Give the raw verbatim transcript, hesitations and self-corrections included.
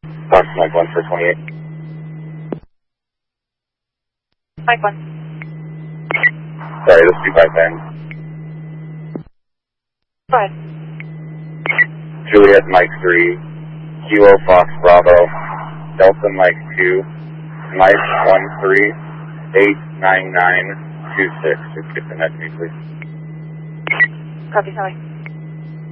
Fox Mike one for twenty-eight. Mike one. Sorry, this is two five nine. Go ahead. Juliet Mike three, Kilo Fox Bravo, Delta Mike two, Mike one three, eight nine nine two six. Just get the net to me, please. Copy, Sally.